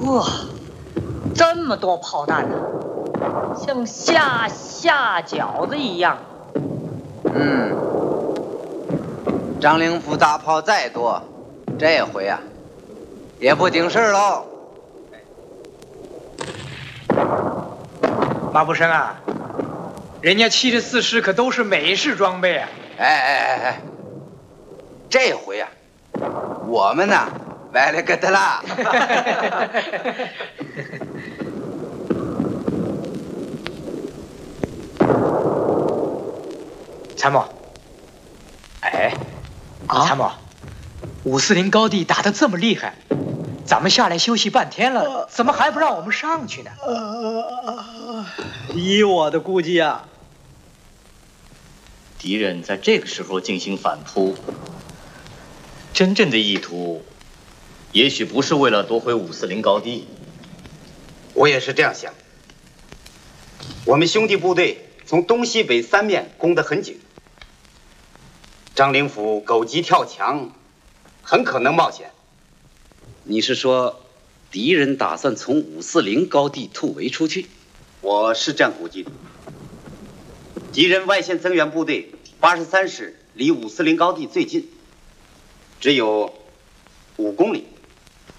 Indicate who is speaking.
Speaker 1: 哇，这么多炮弹呢、像下饺子一样。
Speaker 2: 张灵甫大炮再多，这回啊，也不顶事喽。
Speaker 3: 马步生啊，人家74师可都是美式装备啊！
Speaker 2: 哎，这回啊，我们呢歪了个的啦。
Speaker 3: 参谋，参谋，540高地打得这么厉害，咱们下来休息半天了，怎么还不让我们上去呢？
Speaker 4: 依我的估计啊，
Speaker 5: 敌人在这个时候进行反扑，真正的意图，也许不是为了夺回540高地。
Speaker 6: 我也是这样想。我们兄弟部队从东西北三面攻得很紧，张灵甫狗急跳墙，很可能冒险。
Speaker 7: 你是说，敌人打算从540高地突围出去？
Speaker 6: 我是这样估计的。敌人外线增援部队83师离540高地最近，只有5公里。